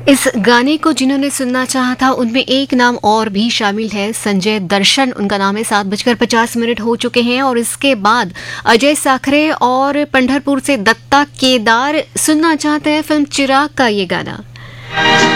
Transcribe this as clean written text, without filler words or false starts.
इस गाने को जिन्होंने सुनना चाहा था उनमें एक नाम और भी शामिल है, संजय दर्शन उनका नाम है। 7:50 हो चुके हैं और इसके बाद अजय साखरे और पंढरपुर से दत्ता केदार सुनना चाहते हैं फिल्म चिराग का ये गाना।